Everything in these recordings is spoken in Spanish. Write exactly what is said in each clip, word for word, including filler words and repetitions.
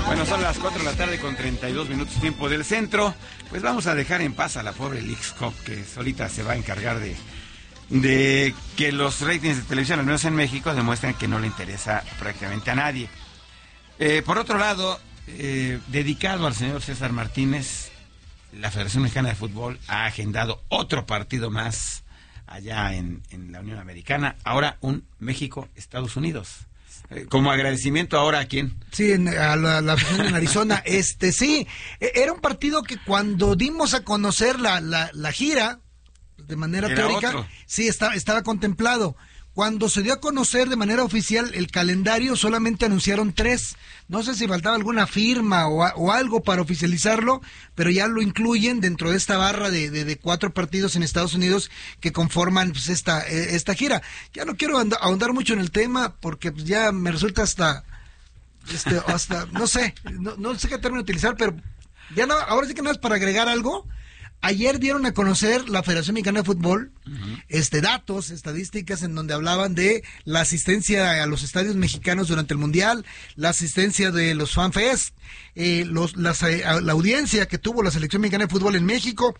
Bueno, son las cuatro de la tarde con treinta y dos minutos tiempo del centro. Pues vamos a dejar en paz a la pobre Leagues Cup, que solita se va a encargar de, de que los ratings de televisión, al menos en México, demuestren que no le interesa prácticamente a nadie. Eh, por otro lado, eh, dedicado al señor César Martínez, la Federación Mexicana de Fútbol ha agendado otro partido más allá en, en la Unión Americana. Ahora un México-Estados Unidos. Como agradecimiento ahora, ¿a quién? Sí, en, a la, la afición en Arizona. Este, sí, era un partido que cuando dimos a conocer la, la, la gira, de manera ¿Era teórica, otro? sí, estaba, estaba contemplado. Cuando se dio a conocer de manera oficial el calendario, solamente anunciaron tres. No sé si faltaba alguna firma o, a, o algo para oficializarlo, pero ya lo incluyen dentro de esta barra de, de, de cuatro partidos en Estados Unidos que conforman pues, esta, esta gira. Ya no quiero ahondar mucho en el tema porque pues, ya me resulta hasta, este, hasta no sé, no, no sé qué término utilizar, pero ya no, ahora sí que no es para agregar algo. Ayer dieron a conocer la Federación Mexicana de Fútbol, uh-huh. este datos, estadísticas en donde hablaban de la asistencia a los estadios mexicanos durante el Mundial, la asistencia de los FanFest, eh, los, las, eh, la audiencia que tuvo la Selección Mexicana de Fútbol en México,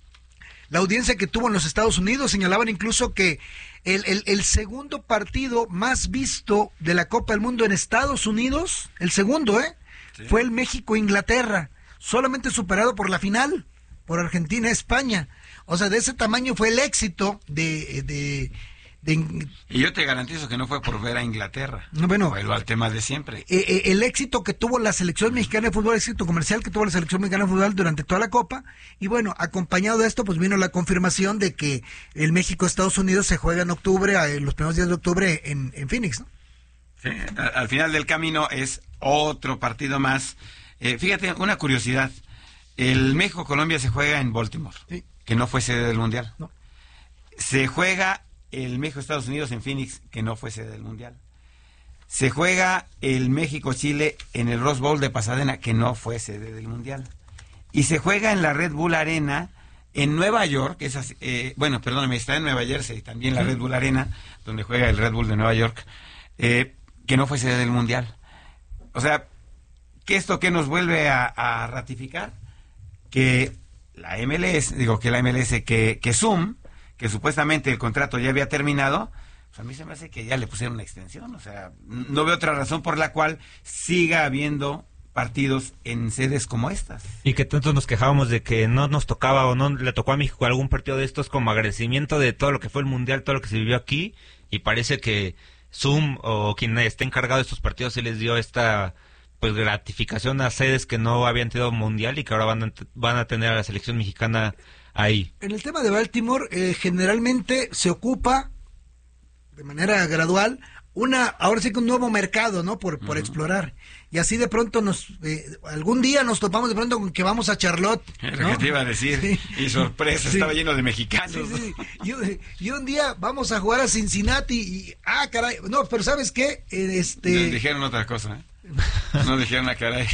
la audiencia que tuvo en los Estados Unidos. Señalaban incluso que el, el, el segundo partido más visto de la Copa del Mundo en Estados Unidos, el segundo, ¿eh? Sí. Fue el México-Inglaterra, solamente superado por la final, por Argentina, España. O sea, de ese tamaño fue el éxito de... de, de y yo te garantizo que no fue por ver a Inglaterra. No, bueno, fue al tema de siempre. Eh, eh, el éxito que tuvo la selección mexicana de fútbol, el éxito comercial que tuvo la selección mexicana de fútbol durante toda la Copa. Y bueno, acompañado de esto, pues vino la confirmación de que el México-Estados Unidos se juega en octubre, eh, los primeros días de octubre en, en Phoenix, ¿no? Sí, al, al final del camino es otro partido más. Eh, fíjate, una curiosidad. El México-Colombia se juega en Baltimore, sí. que no fue sede del Mundial. No. Se juega el México-Estados Unidos en Phoenix, que no fue sede del Mundial. Se juega el México-Chile en el Rose Bowl de Pasadena, que no fue sede del Mundial. Y se juega en la Red Bull Arena en Nueva York, esas, eh, bueno, perdóname, está en Nueva Jersey, también la sí. Red Bull Arena, donde juega el Red Bull de Nueva York, eh, que no fue sede del Mundial. O sea, ¿qué esto qué nos vuelve a, a ratificar? Que la M L S, digo que la M L S, que, que Zoom, que supuestamente el contrato ya había terminado, pues a mí se me hace que ya le pusieron una extensión. O sea, no veo otra razón por la cual siga habiendo partidos en sedes como estas. Y que tanto nos quejábamos de que no nos tocaba o no le tocó a México algún partido de estos como agradecimiento de todo lo que fue el Mundial, todo lo que se vivió aquí, y parece que Zoom o quien esté encargado de estos partidos se les dio esta pues gratificación a sedes que no habían tenido Mundial y que ahora van a, van a tener a la selección mexicana ahí. En el tema de Baltimore, eh, generalmente se ocupa de manera gradual una, ahora sí que un nuevo mercado, ¿no? Por, por uh-huh. explorar. Y así de pronto nos, eh, algún día nos topamos de pronto con que vamos a Charlotte, ¿no? Es lo que te iba a decir. Sí. Y sorpresa, sí. Estaba lleno de mexicanos. Sí, sí. Y, y un día vamos a jugar a Cincinnati y, ah, caray, no, pero ¿sabes qué? Eh, este... Nos dijeron otra cosa, ¿eh? No dijeron a caray.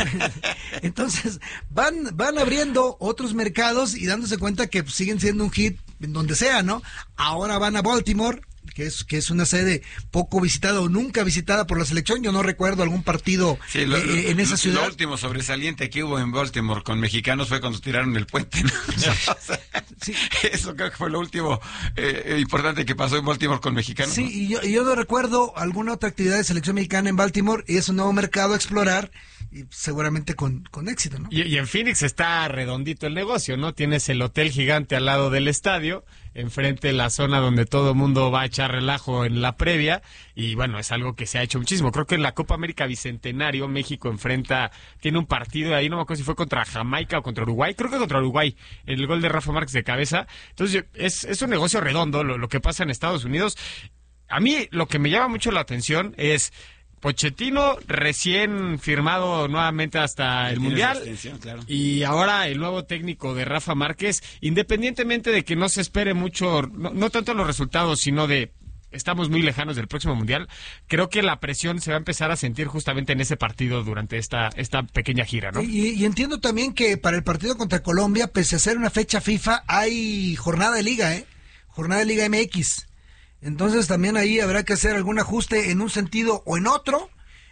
Entonces van van abriendo otros mercados y dándose cuenta que pues, siguen siendo un hit en donde sea, ¿no? Ahora van a Baltimore, que es que es una sede poco visitada o nunca visitada por la selección. Yo no recuerdo algún partido sí, lo, eh, en esa ciudad. Lo último sobresaliente que hubo en Baltimore con mexicanos fue cuando tiraron el puente, ¿no? O sea, sí. Eso creo que fue lo último eh, importante que pasó en Baltimore con mexicanos. Sí, ¿no? y yo, y yo no recuerdo alguna otra actividad de selección mexicana en Baltimore, y es un nuevo mercado a explorar, y seguramente con, con éxito, ¿no? Y, y en Phoenix está redondito el negocio, ¿no? Tienes el hotel gigante al lado del estadio, enfrente la zona donde todo el mundo va a echar relajo en la previa, y bueno, es algo que se ha hecho muchísimo. Creo que en la Copa América Bicentenario México enfrenta, tiene un partido ahí, no me acuerdo si fue contra Jamaica o contra Uruguay, creo que contra Uruguay, el gol de Rafa Márquez de cabeza. Entonces es, es un negocio redondo lo, lo que pasa en Estados Unidos. A mí lo que me llama mucho la atención es Pochettino recién firmado nuevamente hasta el Mundial, claro. Y ahora el nuevo técnico de Rafa Márquez, independientemente de que no se espere mucho, no, no tanto los resultados, sino de estamos muy lejanos del próximo Mundial, creo que la presión se va a empezar a sentir justamente en ese partido durante esta, esta pequeña gira, ¿no? Y, y entiendo también que para el partido contra Colombia, pese a ser una fecha FIFA, hay jornada de liga, ¿eh? Jornada de Liga M X. Entonces también ahí habrá que hacer algún ajuste en un sentido o en otro,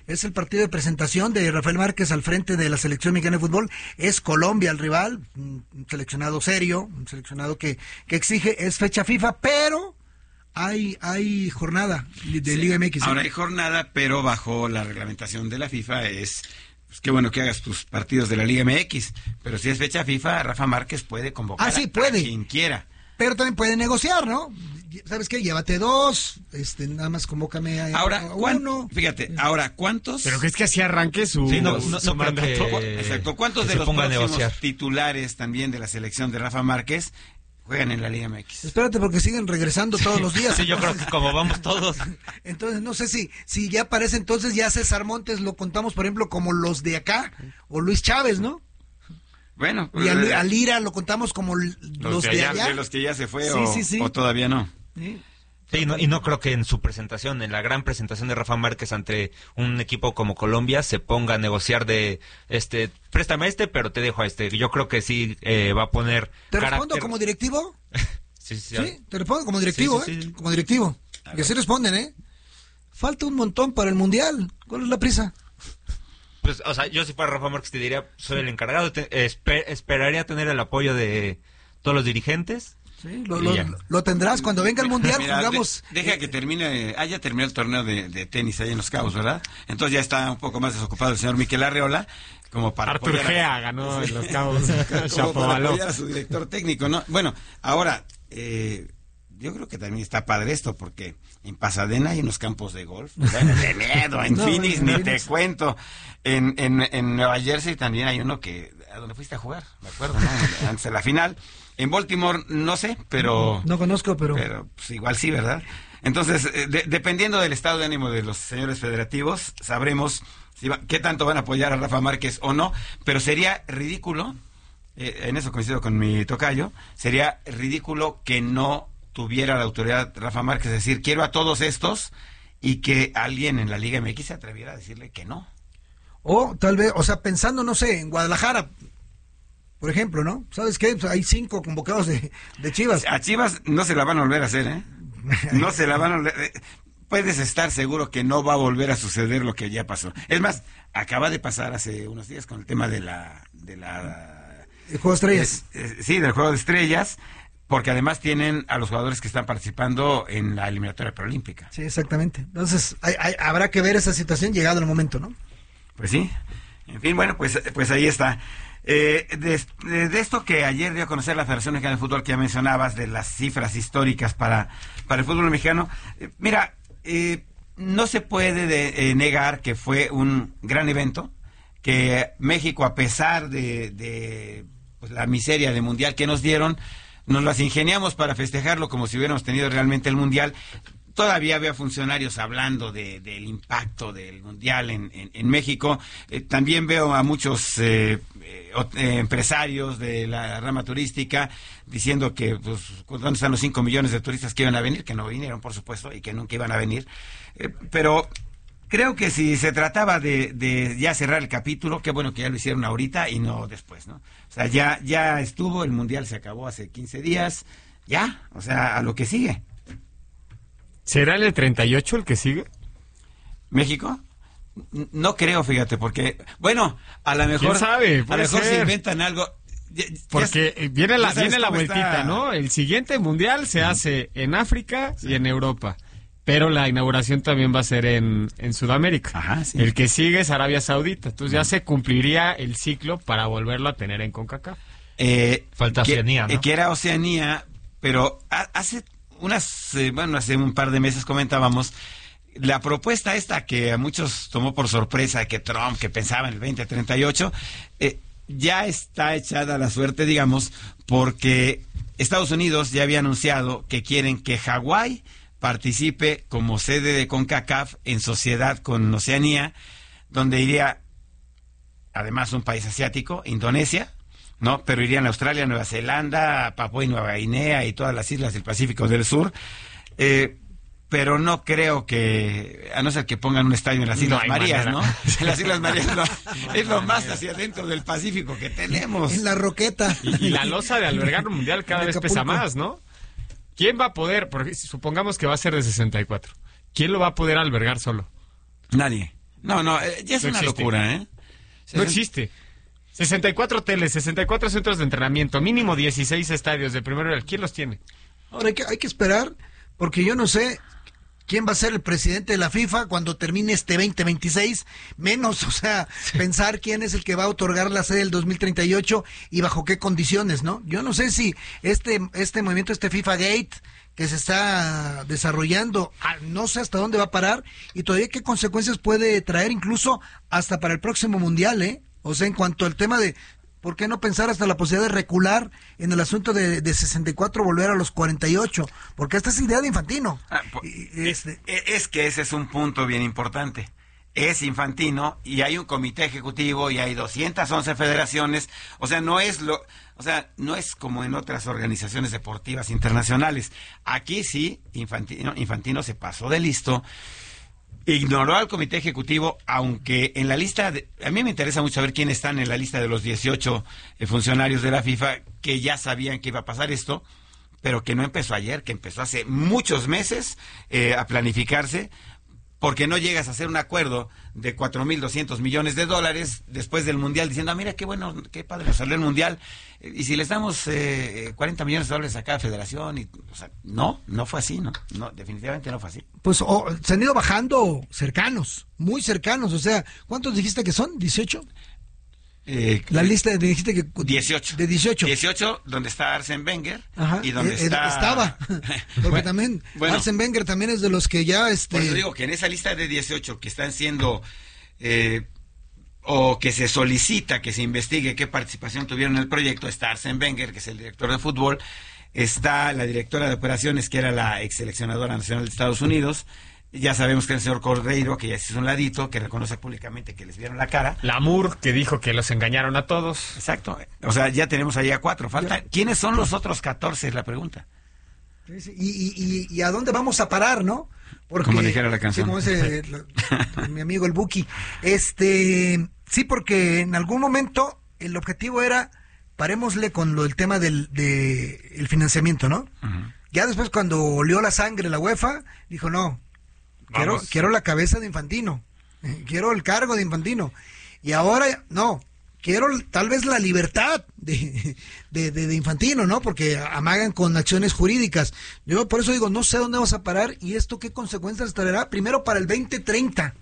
Es el partido de presentación de Rafael Márquez al frente de la selección mexicana de fútbol. Es Colombia el rival, un seleccionado serio, un seleccionado que, que exige, es fecha FIFA, pero hay hay jornada de Sí, Liga M X. ¿eh? Ahora hay jornada, pero bajo la reglamentación de la FIFA es, pues qué bueno que hagas tus partidos de la Liga M X, pero si es fecha FIFA, Rafa Márquez puede convocar Ah, sí, a, puede. a quien quiera. Pero también puede negociar, ¿no? ¿Sabes qué? Llévate dos, este, nada más convócame a, Ahora, a ¿cuán- uno. fíjate, ahora, ¿cuántos? Pero que es que así arranque su, Sí, no, no, su no creo mandato. que- Exacto. ¿Cuántos que de se los ponga a próximos negociar. titulares también de la selección de Rafa Márquez juegan en la Liga M X? Espérate porque siguen regresando todos los días. Sí, yo creo que como vamos todos. Entonces, no sé si si ya aparece entonces ya César Montes, lo contamos, por ejemplo, como los de acá, o Luis Chávez, ¿no? Bueno, Y a, eh, a Lira lo contamos como l- los, de de allá, allá. de los que ya se fue Sí, o, sí, sí. o todavía no. Sí. Sí, no- y no creo que en su presentación, en la gran presentación de Rafa Márquez ante un equipo como Colombia, se ponga a negociar de, este, préstame este, pero te dejo a este. Yo creo que sí eh, va a poner ¿Te carácter. respondo como directivo? Sí, sí, Sí, te respondo como directivo, Sí, sí, ¿eh? sí. Como directivo. A Y ver. así responden, ¿eh? Falta un montón para el Mundial. ¿Cuál es la prisa? Pues, o sea, yo si fuera Rafa Márquez te diría, soy el encargado, te- espe- esperaría tener el apoyo de todos los dirigentes. Sí, lo, Y lo- ya. lo tendrás cuando venga el Mundial, Mira, jugamos... de- deja que termine, ah, ya terminó el torneo de, de tenis ahí en Los Cabos, ¿verdad? Entonces ya está un poco más desocupado el señor Miquel Arreola, como para Artur apoyar a- Gea ganó en Los Cabos. como para Chapovaló. apoyar a su director técnico, ¿no? Bueno, ahora, eh, yo creo que también está padre esto, porque en Pasadena hay unos campos de golf, bueno, de miedo, en No, Phoenix en ni Phoenix. te cuento, en, en, en Nueva Jersey también hay uno que, a donde fuiste a jugar, me acuerdo, ¿no? Antes de la final, en Baltimore no sé, pero... No conozco, pero... Pero pues, igual sí, ¿verdad? Entonces, eh, de- dependiendo del estado de ánimo de los señores federativos, sabremos si va- qué tanto van a apoyar a Rafa Márquez o no, pero sería ridículo, eh, en eso coincido con mi tocayo, sería ridículo que no tuviera la autoridad Rafa Márquez, es decir, quiero a todos estos y que alguien en la Liga M X se atreviera a decirle que no. O tal vez, o sea, pensando, no sé, en Guadalajara, por ejemplo, ¿no? ¿Sabes qué? Pues hay cinco convocados de, de Chivas. A Chivas no se la van a volver a hacer, ¿eh? No se la van a volver... eh, Puedes estar seguro que no va a volver a suceder lo que ya pasó. Es más, acaba de pasar hace unos días con el tema de la... De la El juego de estrellas. eh, eh, sí, del juego de estrellas, porque además tienen a los jugadores que están participando en la eliminatoria preolímpica. Sí, exactamente. Entonces, hay- hay- habrá que ver esa situación llegado el momento, ¿no? Pues sí. En fin, bueno, pues, pues ahí está. Eh, de, de- de esto que ayer dio a conocer la Federación Mexicana de Fútbol que ya mencionabas, de las cifras históricas para, para el fútbol mexicano, eh, mira, eh, no se puede de- eh, negar que fue un gran evento, que México, a pesar de, de, pues, la miseria de mundial que nos dieron, nos las ingeniamos para festejarlo como si hubiéramos tenido realmente el mundial. Todavía había funcionarios hablando de, del impacto del mundial en, en, en México. Eh, también veo a muchos eh, eh, o- eh, empresarios de la rama turística diciendo que, pues, ¿dónde están los cinco millones de turistas que iban a venir? Que no vinieron, por supuesto, y que nunca iban a venir. Eh, pero creo que si se trataba de, de ya cerrar el capítulo, qué bueno que ya lo hicieron ahorita y no después, ¿no? O sea, ya, ya estuvo, el mundial se acabó hace quince días, ya, o sea, a lo que sigue. ¿Será el de treinta y ocho el que sigue? ¿México? N- No creo, fíjate, porque, bueno, a lo mejor, ¿Quién sabe? a lo Puede mejor se ser. inventan algo. Ya- ya- Porque eh, viene la, ya sabes viene la cómo vueltita, está. ¿no? El siguiente mundial se hace en África y en Europa. Pero la inauguración también va a ser en, en Sudamérica. Ajá, sí. El que sigue es Arabia Saudita. Entonces ya se cumpliría el ciclo para volverlo a tener en CONCACAF. Eh, Falta que- Oceanía, ¿no? eh, que era Oceanía, pero ha- hace unas, eh, bueno, hace un par de meses comentábamos la propuesta esta que a muchos tomó por sorpresa, que Trump, que pensaba en el veinte treinta y ocho, eh, ya está echada la suerte, digamos, porque Estados Unidos ya había anunciado que quieren que Hawái participe como sede de CONCACAF en sociedad con Oceanía, donde iría además un país asiático, Indonesia, ¿no? Pero irían a Australia, Nueva Zelanda, Papúa y Nueva Guinea y todas las islas del Pacífico del Sur. Eh, pero no creo que, a no ser que pongan un estadio en las No Islas hay Marías, manera. ¿no? En las Islas Marías no, es lo más hacia adentro del Pacífico que tenemos. En la roqueta. Y, y la losa de albergar un mundial cada En vez pesa Acapulco. más, ¿no? ¿Quién va a poder? Porque supongamos que va a ser de sesenta y cuatro. ¿Quién lo va a poder albergar solo? Nadie. No, no, eh, ya es No una existe. locura, ¿eh? No existe. sesenta y cuatro hoteles, sesenta y cuatro centros de entrenamiento, mínimo dieciséis estadios de primer nivel. ¿Quién los tiene? Ahora hay que, hay que esperar, porque yo no sé quién va a ser el presidente de la FIFA cuando termine este veinte veintiséis, menos, o sea, pensar quién es el que va a otorgar la sede del dos mil treinta y ocho y bajo qué condiciones, ¿no? Yo no sé si este, este movimiento, este FIFA Gate que se está desarrollando, ah, no sé hasta dónde va a parar y todavía qué consecuencias puede traer incluso hasta para el próximo Mundial, ¿eh? O sea, en cuanto al tema de, ¿por qué no pensar hasta la posibilidad de recular en el asunto de, de sesenta y cuatro, volver a los cuarenta y ocho? Porque esta es idea de Infantino. Ah, po- Y- es, este- es que ese es un punto bien importante. Es Infantino y hay un comité ejecutivo y hay doscientas once federaciones. O sea, no es lo, o sea, no es como en otras organizaciones deportivas internacionales. Aquí sí, Infantino, Infantino se pasó de listo. Ignoró al comité ejecutivo, aunque en la lista, de, a mí me interesa mucho saber quiénes están en la lista de los dieciocho eh, funcionarios de la FIFA que ya sabían que iba a pasar esto, pero que no empezó ayer, que empezó hace muchos meses eh, a planificarse, porque no llegas a hacer un acuerdo de cuatro mil doscientos millones de dólares después del Mundial, diciendo, ah, mira, qué bueno, qué padre nos salió el Mundial, eh, y si les damos eh, cuarenta millones de dólares a cada federación, y, o sea, no, no fue así, ¿no? No, definitivamente no fue así. Pues oh, se han ido bajando cercanos, muy cercanos, o sea, ¿cuántos dijiste que son? ¿dieciocho? Eh, La lista de, dijiste que... dieciocho. De dieciocho. dieciocho, donde está Arsène Wenger. Ajá, Y donde eh, eh, está... estaba, porque Bueno, también bueno. Arsène Wenger también es de los que ya... este Por eso digo que en esa lista de dieciocho que están siendo... Eh, o que se solicita que se investigue qué participación tuvieron en el proyecto, está Arsène Wenger, que es el director de fútbol, está la directora de operaciones, que era la ex seleccionadora nacional de Estados Unidos, ya sabemos que el señor Cordeiro, que ya se hizo un ladito, que reconoce públicamente que les vieron la cara. Lamour, que dijo que los engañaron a todos. Exacto, o sea, ya tenemos ahí a cuatro, falta, Ya. ¿quiénes son los otros catorce? Es la pregunta. Sí, sí, Y, y, y, y a dónde vamos a parar, ¿no? Porque, Como dijera la canción. Sí, como ese, la- mi amigo el Buki. Este, sí, porque en algún momento el objetivo era, parémosle con lo del tema del de el financiamiento, ¿no? Ujú. Ya después cuando olió la sangre la UEFA, dijo, no, quiero, Vamos. quiero la cabeza de Infantino, eh, quiero el cargo de Infantino. Y ahora, no, quiero tal vez la libertad de, de, de, de Infantino, ¿no? Porque amagan con acciones jurídicas. Yo por eso digo, no sé dónde vamos a parar y esto qué consecuencias traerá, primero para el veinte treinta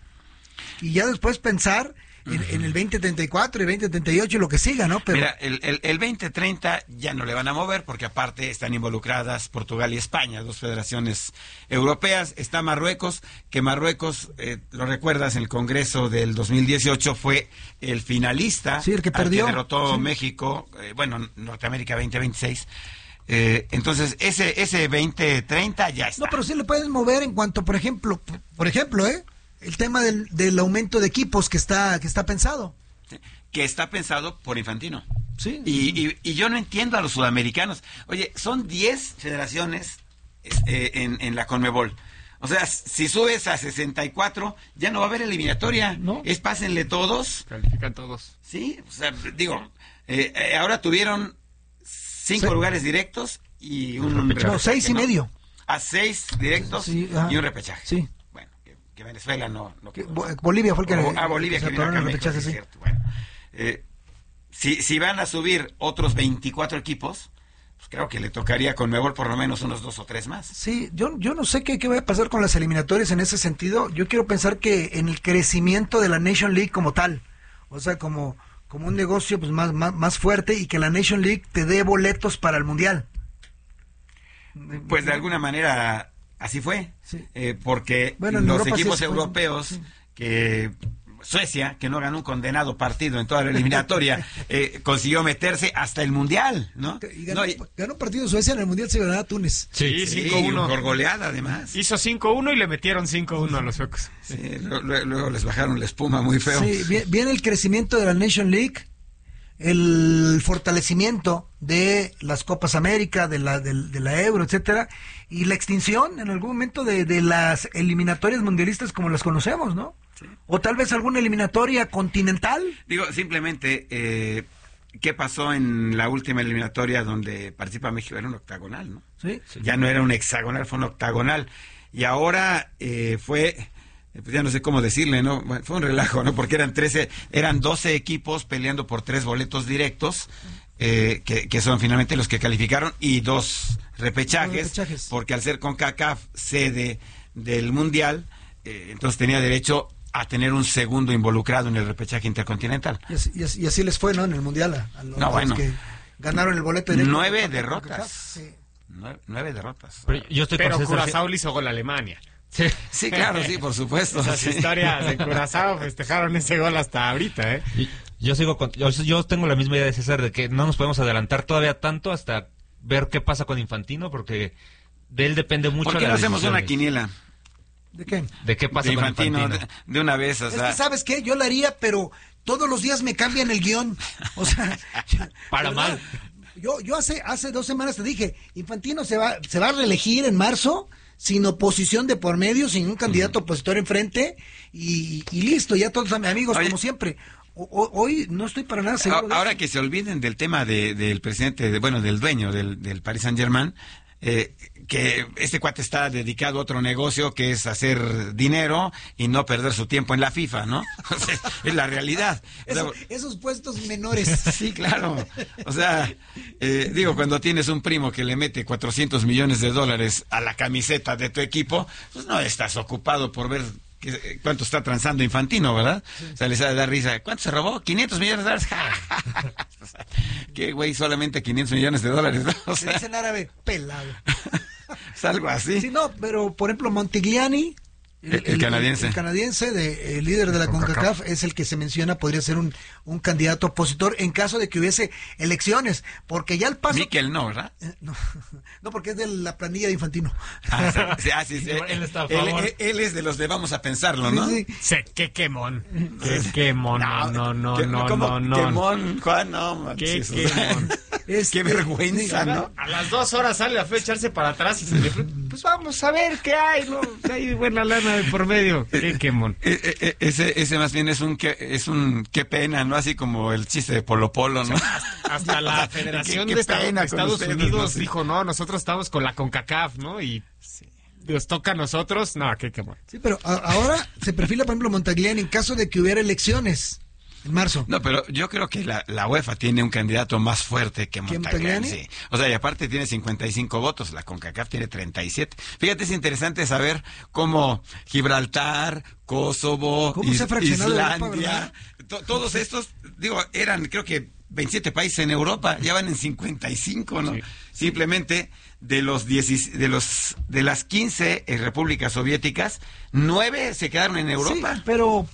y ya después pensar en, en el veinte treinta y cuatro y veinte treinta y ocho y lo que siga, ¿no? Pero Mira, el, el, el veinte treinta ya no le van a mover porque aparte están involucradas Portugal y España, dos federaciones europeas. Está Marruecos, que Marruecos, eh, lo recuerdas, en el Congreso del dos mil dieciocho fue el finalista. Sí, el que al perdió. derrotó Sí. México, eh, bueno, Norteamérica veinte veintiséis. Eh, entonces, ese ese veinte treinta ya está. no, pero sí le pueden mover en cuanto, por ejemplo, por ejemplo, ¿eh? El tema del, del aumento de equipos que está que está pensado. Que está pensado por Infantino. Sí. Y, y, y yo no entiendo a los sudamericanos. Oye, son diez federaciones eh, en, en la Conmebol. O sea, si subes a sesenta y cuatro, ya no va a haber eliminatoria. No. Es pásenle todos. Califican todos. Sí, o sea, digo, eh, eh, ahora tuvieron cinco Sí. lugares directos y un repechaje. repechaje, No, seis y ¿no? medio. A seis directos Sí, ajá. y un repechaje. Sí. Bueno, que, que Venezuela no... no Que quedó. Bo- Bolivia fue el que... O- ah, Bolivia, que que se vino paró en acá el a México, repechaje, sí, sí. es cierto. Bueno, eh, si, si van a subir otros veinticuatro equipos, pues creo que le tocaría con Conmebol por lo menos unos dos o tres más. Sí, yo, yo no sé qué, qué va a pasar con las eliminatorias en ese sentido. Yo quiero pensar que en el crecimiento de la Nation League como tal, o sea, como, como un negocio pues más, más, más fuerte y que la Nation League te dé boletos para el Mundial. Pues de alguna manera así fue, Sí. eh, porque Bueno, en los Europa sí equipos se fue, europeos sí. que... Suecia, que no ganó un condenado partido en toda la eliminatoria, eh, consiguió meterse hasta el Mundial, ¿no? Y ganó, No, y- ganó partido Suecia en el Mundial, se ganó a Túnez. Sí, sí, cinco uno. por goleada además. Hizo cinco uno y le metieron cinco uno a los suecos. Sí, luego, luego les bajaron la espuma muy feo. Sí, vi- viene el crecimiento de la Nation League, el fortalecimiento de las Copas América, de la, del- de, la Euro, etcétera, y la extinción en algún momento de, de las eliminatorias mundialistas como las conocemos, ¿no? Sí. O tal vez alguna eliminatoria continental. Digo, simplemente, eh, ¿qué pasó en la última eliminatoria donde participa México? Era un octagonal, ¿no? Sí. Ya no era un hexagonal, fue un octagonal. Y ahora eh, fue pues ya no sé cómo decirle, ¿no? Bueno, fue un relajo, ¿no? Porque eran trece, eran doce equipos peleando por tres boletos directos, eh, que, que son finalmente los que calificaron, y dos repechajes, repechajes. porque al ser CONCACAF sede del Mundial, eh, entonces tenía derecho a tener un segundo involucrado en el repechaje intercontinental. Y así, y así, y así les fue, ¿no? En el Mundial, a, a los, No, bueno. que ganaron el boleto directo. Nueve contra derrotas. CONCACAF, sí. Nueve, nueve derrotas. Pero yo estoy Pero con César. Curazao le hizo gol a Alemania. Sí. Sí, claro, sí, por supuesto. Esas sí. historias de Curazao festejaron ese gol hasta ahorita, ¿eh? Y Yo sigo con, yo, yo tengo la misma idea de César de que no nos podemos adelantar todavía tanto hasta ver qué pasa con Infantino, porque de él depende mucho. ¿Por qué no las hacemos una decisiones. quiniela ¿De qué? ¿De qué pasa de con Infantino, Infantino? de, de una vez? O Es sea, que, ¿sabes qué? Yo la haría, pero todos los días me cambian el guión. O sea, Para ¿verdad? mal. Yo, yo hace, hace dos semanas te dije, Infantino se va, se va a reelegir en marzo, sin oposición de por medio, sin un candidato opositor enfrente, y, y listo, ya todos amigos, Oye, como siempre. O, o, hoy no estoy para nada seguro. de ahora eso. que se olviden del tema de, del presidente, de, bueno, del dueño del, del Paris Saint-Germain, eh, que este cuate está dedicado a otro negocio que es hacer dinero y no perder su tiempo en la FIFA, ¿no? O sea, es la realidad. O sea, Eso- esos puestos menores. sí, claro. O sea, eh, digo, cuando tienes un primo que le mete cuatrocientos millones de dólares a la camiseta de tu equipo, pues no estás ocupado por ver que- cuánto está transando Infantino, ¿verdad? O sea, les ha de dar risa. ¿Cuánto se robó? quinientos millones de dólares. O sea, ¿qué güey? Solamente quinientos millones de dólares, ¿no? O Se sea, dice en árabe, pelado. es algo así. Sí, no, pero por ejemplo, Montigliani, El- el canadiense. el canadiense, de, el líder de la CONCACAF, es el que se menciona, podría ser un, un candidato opositor en caso de que hubiese elecciones, porque ya el paso... Miquel no, ¿verdad? Eh, No, no, porque es de la planilla de Infantino. Ah, sí, ah, sí, sí. Él está a Él- favor. él- él es de los de vamos a pensarlo, ¿no? Sí, sí. Se, qué quemón. Qué quemón. No, no, no, ¿Qué- no, cómo no, no. quemón, Juan, no, man, Qué sí, o sea, quemón. Este, Qué vergüenza, ¿no? A las dos horas sale a fe echarse para atrás y se le... Pues vamos a ver qué hay, ¿no? Hay buena lana de por medio. Qué quemón. E- e- e- ese, ese más bien es un que, es un qué pena, ¿no? Así como el chiste de Polo Polo, ¿no? Hasta la Federación Qué- qué de Esta- pena con Estados ustedes, Unidos ¿no? dijo, no, nosotros estamos con la CONCACAF, ¿no? Y nos toca a nosotros. No, qué quemón. Sí, pero a- ahora se perfila, por ejemplo, Montagliani en caso de que hubiera elecciones en marzo. No, pero yo creo que la, la UEFA tiene un candidato más fuerte que Montagliani. Montagliani? Sí. O sea, y aparte tiene cincuenta y cinco votos, la CONCACAF tiene treinta y siete. Fíjate, es interesante saber cómo Gibraltar, Kosovo, ¿Cómo se ha Is- fraccionado Europa, Islandia, verdad? to- todos estos, digo, eran creo que veintisiete países en Europa, ya van en cincuenta y cinco, ¿no? Sí. Simplemente de los diez, de los de las quince eh, repúblicas soviéticas, nueve se quedaron en Europa. Sí, pero